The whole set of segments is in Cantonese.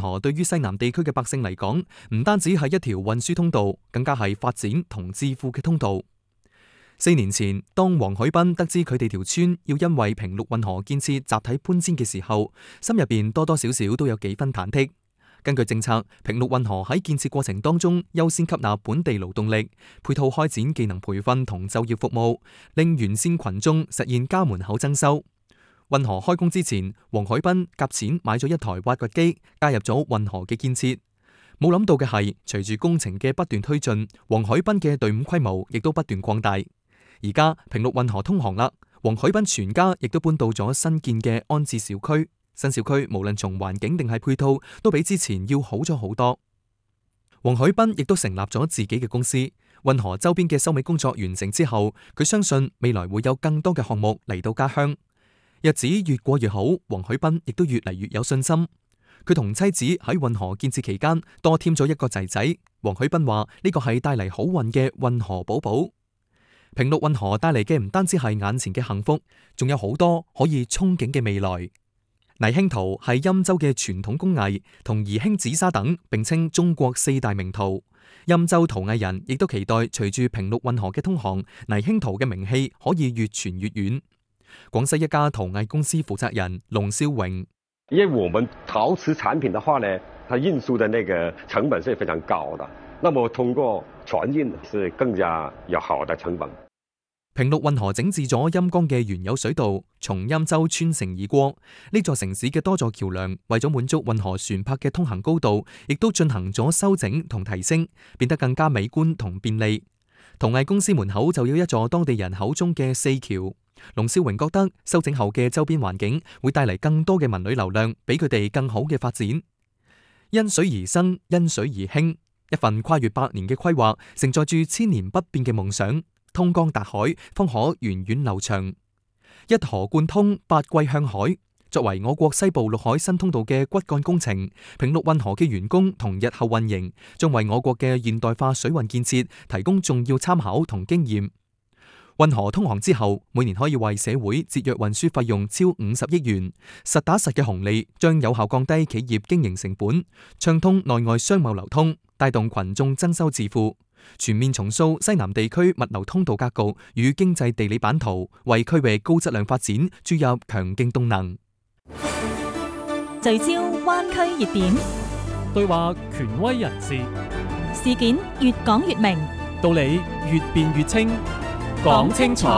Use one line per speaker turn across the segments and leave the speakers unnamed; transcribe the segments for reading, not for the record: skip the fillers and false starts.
河對於西南地區嘅百姓嚟講，唔單止係一條運輸通道，更加係發展同致富嘅通道。4年前，當黃海斌得知佢哋條村要因為平陸運河建設集體搬遷嘅時候，心入邊多多少少都有幾分忐忑。根據政策，平陸運河喺建設過程當中優先吸納本地勞動力，配套開展技能培訓同就業服務，令沿線群眾實現家門口增收。運河開工之前，黃海斌夾錢買咗一台挖掘機，加入咗運河嘅建設。冇諗到嘅係，隨住工程嘅不斷推進，黃海斌嘅隊伍規模亦都不斷擴大。而家平陸運河通航啦，黃海斌全家亦都搬到咗新建嘅安置小區。新小區無論從環境定係配套，都比之前要好咗好多。黃海斌亦都成立咗自己嘅公司。運河周邊嘅收尾工作完成之後，佢相信未來會有更多嘅項目嚟到家鄉。日子越過越好，黃海斌亦都越嚟越有信心。佢同妻子喺運河建設期間多添咗一個仔仔。黃海斌話呢個係帶嚟好運嘅運河寶寶。平陸運河帶嚟嘅唔單止係眼前嘅幸福，仲有好多可以憧憬嘅未來。泥興陶係欽州嘅傳統工藝，同宜興紫砂等並稱中國4大名陶。欽州陶藝人亦都期待隨住平陸運河嘅通航，泥興陶嘅名氣可以越傳越遠。廣西一家陶藝公司負責人龍少榮：
因為我們陶瓷產品的話呢，它運輸的那個成本是非常高的，那麼通過船運是更加有好的成本。
平陸運河整治咗欽江嘅原有水道，從欽州穿城而過。呢座城市嘅多座橋樑，為咗滿足運河船舶嘅通行高度，亦都進行咗修整同提升，變得更加美觀同便利。陶藝公司門口就有一座當地人口中嘅4橋。龍少榮覺得修整後嘅周邊環境會帶嚟更多嘅文旅流量，俾佢哋更好嘅發展。因水而生，因水而興，一份跨越100年嘅規劃，承載住千年不變嘅夢想。通江達海，方可源遠流長。一河貫通，8季向海。作為我國西部陸海新通道嘅骨幹工程，平陸運河嘅完工同日後運營，將為我國嘅現代化水運建設提供重要參考同經驗。運河通航之後，每年可以為社會節約運輸費用超50億元，實打實嘅紅利，將有效降低企業經營成本，暢通內外商貿流通，帶動群眾增收致富。全面重塑西南地區物流通道格局與經濟地理版圖，為區域高質量發展注入強勁動能。
聚焦灣區熱點，
對話權威人士，
事件越講越明，
道理越辯越清。講清楚，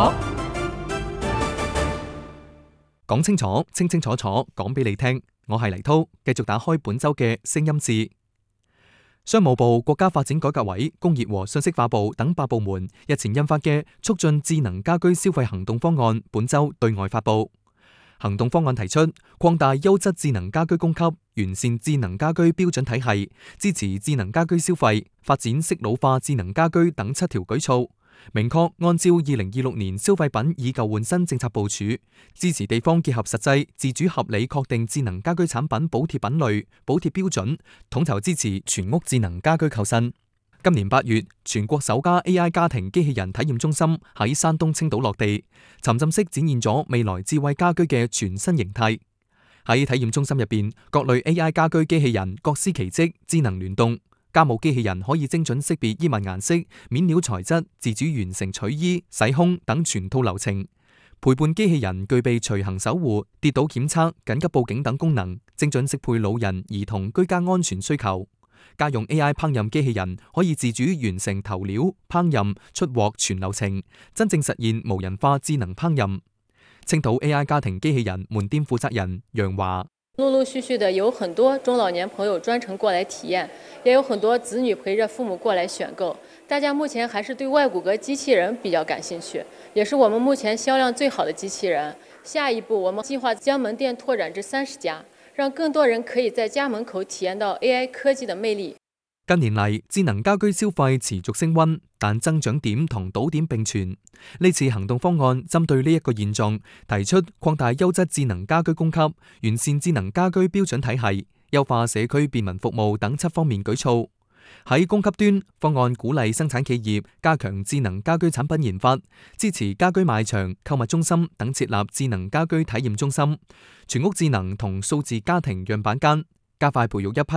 講清楚，清清楚楚，講俾你聽。我係黎濤，繼續打開本周嘅聲音誌。商務部、國家發展改革委、工業和信息化部等8部門日前印發嘅促進智能家居消費行動方案，本周對外發布。行動方案提出擴大優質智能家居供給，完善智能家居標準體系，支持智能家居消費，發展適老化智能家居等7條舉措。明確按照2026年消費品以舊換新政策部署，支持地方結合實際，自主合理確定智能家居產品補貼品類、補貼標準，統籌支持全屋智能家居購新。今年8月，全國首家 AI 家庭機器人體驗中心喺山東青島落地，沉浸式展現咗未來智慧家居嘅全新形態。喺體驗中心入邊，各類 AI 家居機器人各司其職，智能聯動。家務機器人可以精準識別衣物顏色、面料材質，自主完成取衣、洗烘等全套流程。陪伴機器人具備隨行守護、跌倒檢測、緊急報警等功能，精準適配老人、兒童居家安全需求。家用 AI 烹飪機器人可以自主完成投料、烹飪、出鑊全流程，真正實現無人化智能烹飪。青島 AI 家庭機器人門店負責人楊華：
陸陸續續的有很多中老年朋友專程過來體驗，也有很多子女陪着父母過來選購。大家目前還是對外骨骼機器人比較感興趣，也是我們目前銷量最好的機器人。下一步我們計劃將門店拓展至30家，讓更多人可以在家門口體驗到 AI 科技的魅力。
近年嚟，智能家居消費持續升溫，但增長點同倒點並存。呢次行動方案針對呢一個現狀，提出擴大優質智能家居供給，完善智能家居標準體系，優化社區便民服務等7方面舉措。喺供給端，方案鼓勵生產企業加強智能家居產品研發，支持家居賣場、購物中心等設立智能家居體驗中心、全屋智能同數字家庭樣板間，加快培育一批